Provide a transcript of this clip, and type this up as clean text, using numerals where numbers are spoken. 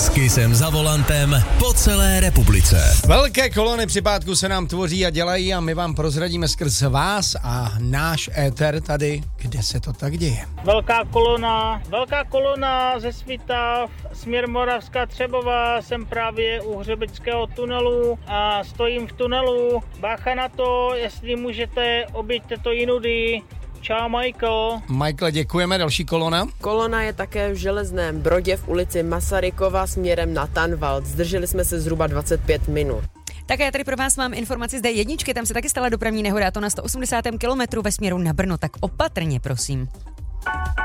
S Kissem za volantem po celé republice. Velké kolony připádků se nám tvoří a dělají a my vám prozradíme skrz vás a náš éter tady, kde se to tak děje. Velká kolona ze Svitav, směr Moravská Třebová, jsem právě u Hřebického tunelu a stojím v tunelu. Bácha na to, jestli můžete, objeďte to jinudy. Čau, Michael. Michael, děkujeme. Další kolona. Kolona je také v Železném Brodě v ulici Masarykova směrem na Tanvald. Zdrželi jsme se zhruba 25 minut. Tak já tady pro vás mám informaci z D1, tam se taky stala dopravní nehoda, a to na 180. kilometru ve směru na Brno, tak opatrně prosím.